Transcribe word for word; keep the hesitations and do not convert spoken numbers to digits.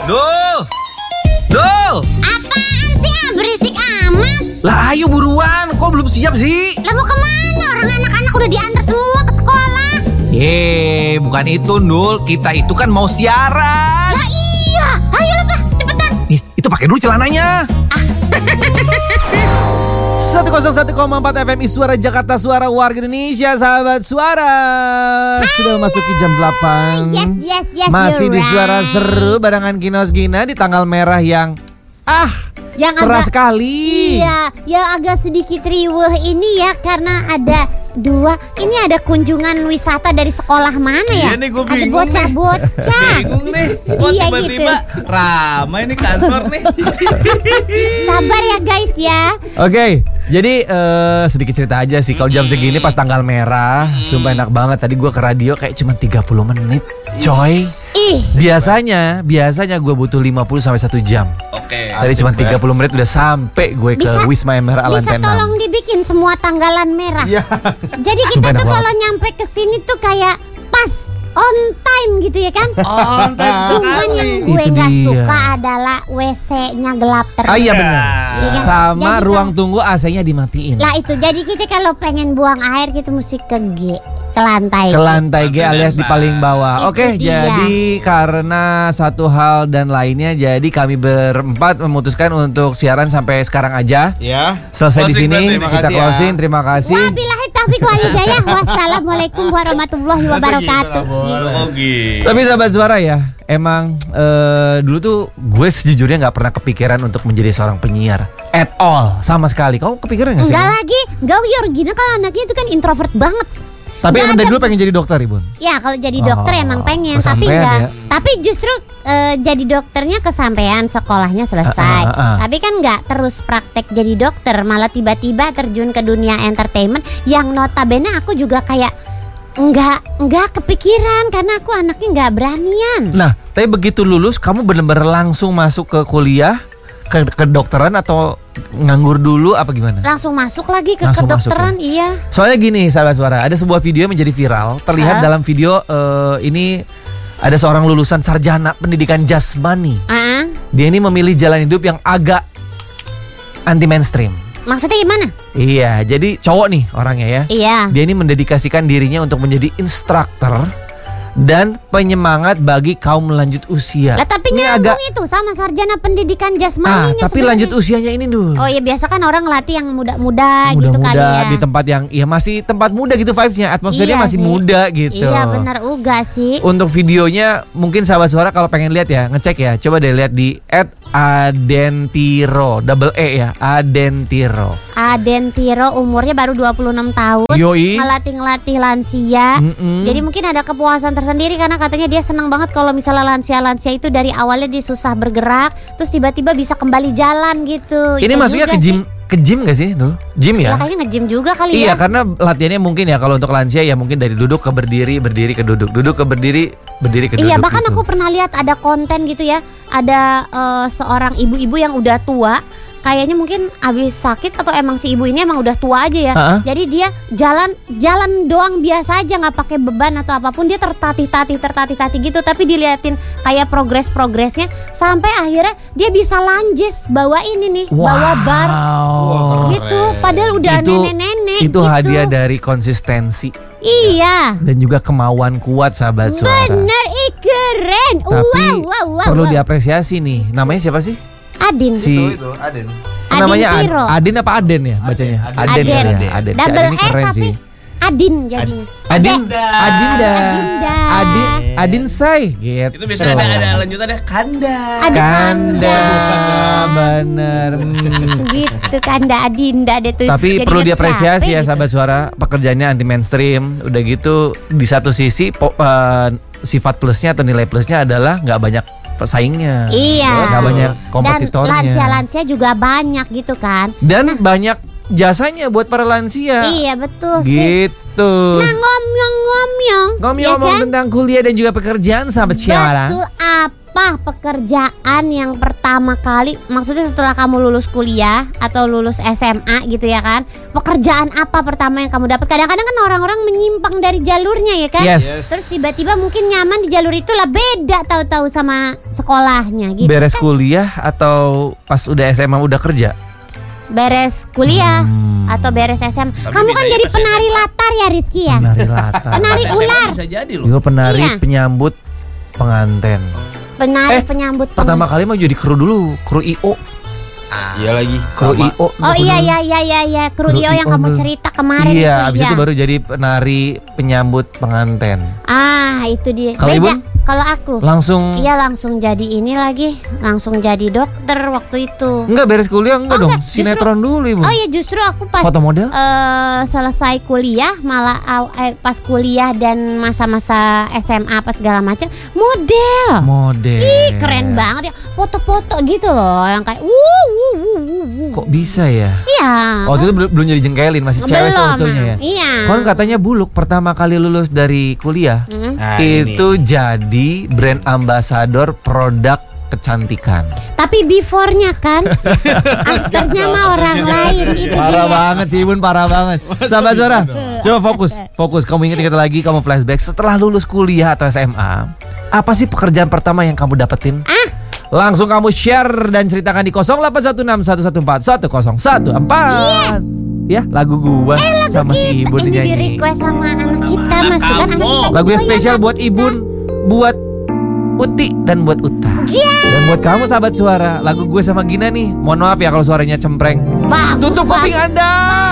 Dul! Dul! Apaan sih ah, berisik amat? Lah ayo buruan, kok belum siap sih? Lah mau kemana? Orang anak-anak udah diantar semua ke sekolah. Yeay, bukan itu Dul, kita itu kan mau siaran. Lah iya, ayo lepas, cepetan. Ih, itu pakai dulu celananya. seratus satu koma empat F M I Suara Jakarta, suara warga Indonesia, sahabat suara. Sudah masuki jam delapan. Yes, yes, yes. Masih you're di Suara right. Seru barengan Kinos Gina di tanggal merah yang ah Yang cerah agak- sekali. Iya, yang agak sedikit riuh ini ya karena ada dua. Ini ada kunjungan wisata dari sekolah mana ya? Iya nih, gua Ada bingung nih. bocah-bocah. Bingung nih, kok Iya, tiba-tiba ramai nih kantor nih. Sabar ya guys ya. Oke, jadi eh, sedikit cerita aja sih. Kalau jam segini pas tanggal merah, sumpah enak banget. Tadi gue ke radio kayak cuma tiga puluh menit, coy. Ih, Biasanya, biasanya gue butuh lima puluh sampai satu jam. Oke. Tadi cuma tiga puluh menit udah sampai gue ke Bisa- Wisma M R A bisa lantai tolong enam. dibikin semua tanggalan merah. Iya. Jadi kita Sumpah enak tuh banget. kalau nyampe ke sini tuh kayak pas on time gitu ya kan? On time Cuman sekali. yang gue Itu nggak dia. suka adalah W C-nya gelap terus. Ah iya benar. Iya kan? Sama Jadi ruang tunggu A C-nya dimatiin. Lah itu jadi kita kalau pengen buang air gitu mesti ke G, ke lantai. Ke lantai G Lantai alias di dasar. paling bawah. Itu Oke, dia. jadi karena satu hal dan lainnya, jadi kami berempat memutuskan untuk siaran sampai sekarang aja. Ya. Selesai di Closing sini, berarti. kita Makasih ya. closing. Terima kasih. Wabillahi taufiq wal hidayah. Wassalamualaikum warahmatullahi Masa gitu wabarakatuh. nggak boleh? Oh gitu. Tapi sahabat suara ya, emang eh, dulu tuh gue sejujurnya nggak pernah kepikiran untuk menjadi seorang penyiar at all, sama sekali. Kamu kepikiran nggak sih? Enggak lagi, enggak Yor, Gina kan anaknya itu kan introvert banget. Tapi nggak emang dari ada- dulu pengen jadi dokter, Ibun. Ya kalau jadi Oh, dokter emang pengen, tapi kesampean enggak. ya. Tapi justru eh, jadi dokternya kesampean, sekolahnya selesai. Ah, ah, ah, ah. Tapi kan enggak terus praktek jadi dokter, malah tiba-tiba terjun ke dunia entertainment yang notabene aku juga kayak enggak enggak kepikiran karena aku anaknya enggak beranian. Nah, tapi begitu lulus, kamu bener-bener langsung masuk ke kuliah, ke kedokteran atau nganggur dulu apa gimana? Langsung masuk lagi ke Langsung masuk kedokteran, iya. Soalnya gini, sahabat suara, ada sebuah video yang menjadi viral. Terlihat Ah. dalam video eh, ini ada seorang lulusan sarjana pendidikan jasmani. Ah, Dia ini memilih jalan hidup yang agak anti mainstream. maksudnya gimana? Iya, jadi cowok nih orangnya ya. Iya. Dia ini mendedikasikan dirinya untuk menjadi instruktur dan penyemangat bagi kaum lanjut usia. Lah tapi Ini nyambung agak itu sama sarjana pendidikan ah, jasmaninya tapi sebenarnya. lanjut usianya ini dulu. Oh ya biasa kan orang latih yang muda-muda gitu kali Muda-muda ya. di tempat yang ya masih tempat muda gitu vibes-nya, atmosfernya Iya masih sih. muda gitu. Iya benar uga sih. Untuk videonya mungkin sahabat suara kalau pengen lihat ya, ngecek ya. Coba deh lihat di et adentiro, double E ya, Adentiro. Adentiro umurnya baru dua puluh enam tahun. Yoi. Ngelatih-ngelatih lansia. Mm-mm. Jadi mungkin ada kepuasan tersendiri karena katanya dia senang banget kalau misalnya lansia-lansia itu dari awalnya dia susah bergerak, terus tiba-tiba bisa kembali jalan gitu. Ini Itu maksudnya juga ke gym, sih. ke gym gak sih, Dul? Gym Ya ya? kayaknya nge-gym juga kali Iya, ya. karena latihannya mungkin ya kalau untuk lansia ya mungkin dari duduk ke berdiri, berdiri ke duduk, duduk ke berdiri, berdiri ke duduk. Iya bahkan gitu. aku pernah lihat ada konten gitu ya. Ada eh, seorang ibu-ibu yang udah tua. Kayaknya mungkin habis sakit atau emang si ibu ini emang udah tua aja ya. Ha-ha. Jadi dia jalan jalan doang biasa aja, nggak pakai beban atau apapun. Dia tertatih-tatih tertatih-tatih gitu. Tapi diliatin kayak progres-progresnya sampai akhirnya dia bisa lanjis bawa ini nih, bawa bar Wow. gitu. Padahal udah Itu- nenek-nenek Itu gitu. hadiah dari konsistensi Iya. dan juga kemauan kuat sahabat suara. Bener, ih keren. Tapi wow, wow, wow, perlu wow. diapresiasi nih. Namanya siapa sih? Adin. Si Itu, itu Aden. Adin namanya Ad- Tiro. Adin apa Aden ya bacanya? Aden, Aden, Aden. ya, Aden. Si Double Aden ini E keren tapi sih. Adin jadinya. Adin, Adinda. Adinda, Adinda. Adin, Adin say, gitu. Itu biasanya ada, ada lanjutannya Kanda. Ada Kanda, bener. Hmm. Gitu Kanda Adinda deh tuh. Tapi Jadi perlu inget diapresiasi siapa ya gitu. sahabat suara, pekerjaannya anti mainstream. Udah gitu di satu sisi po- eh, sifat plusnya atau nilai plusnya adalah nggak banyak pesaingnya, Iya. nggak banyak Dan kompetitornya, lansia-lansia juga banyak gitu kan. dan banyak jasanya buat para lansia. Iya betul sih. Gitu. Nah ngomong-ngomong Ngomong-ngomong ya kan? tentang kuliah dan juga pekerjaan sahabat suara. Betul, apa pekerjaan yang pertama pertama kali, maksudnya setelah kamu lulus kuliah atau lulus S M A gitu ya kan, pekerjaan apa pertama yang kamu dapat? Kadang-kadang kan orang-orang menyimpang dari jalurnya ya kan. Yes. Terus tiba-tiba mungkin nyaman di jalur itu lah, beda tahu-tahu sama sekolahnya gitu. Beres kan? kuliah atau pas udah S M A udah kerja? Beres kuliah Hmm. atau beres S M A. Tapi Kamu kan bedanya jadi pas penari S M A. latar ya Rizky ya? Penari latar. Penari Pas S M A ular. bisa jadi loh. Gue penari Iya. penyambut penganten. Penari Eh, penyambut Pertama kali mah jadi kru dulu, kru I O. Iya lagi. Kru Sama. I O. Oh iya iya iya iya iya kru Kru I O yang I O kamu dulu. cerita kemarin Iya, itu abis ya. itu baru jadi penari penyambut penganten. Ah, itu dia. Kalau Beda. Ibu? Kalau aku Langsung iya langsung jadi ini lagi, langsung jadi dokter waktu itu. enggak beres kuliah enggak Oh, dong. enggak, justru- Sinetron dulu Ibu. Oh iya, justru aku pas Foto model? eh, selesai kuliah malah aw- eh, pas kuliah dan masa-masa S M A apa segala macam model. Model. Ih, keren banget ya. Foto-foto gitu loh yang kayak wuh wuh wuh wuh, wuh. Kok bisa ya? Iya. Waktu itu belum belum jadi jengkelin, masih cewek Belum, sebetulnya ya. Iya. Kan katanya Buluk pertama kali lulus dari kuliah Hmm. Nah, itu jadi brand ambassador produk kecantikan. Tapi before-nya kan, afternya mah orang lain itu Parah dia. banget sih Bun, parah banget. Sahabat Suara, coba fokus, fokus. Kamu ingat-ingat lagi, kamu flashback setelah lulus kuliah atau S M A. Apa sih pekerjaan pertama yang kamu dapetin? Ah, Langsung kamu share dan ceritakan di nol delapan satu enam satu satu empat satu nol satu empat. Ya, lagu gua sama si Ibun ini di nyanyi. request sama anak kita Anak Mas, kan anak kamu. kita Lagu yang goyang spesial lagu buat kita. Ibun, buat Uti dan buat Uta. Dan buat kamu sahabat Suara, lagu gue sama Gina nih. Mohon maaf ya kalau suaranya cempreng. Bagus Tutup kuping banget. Anda.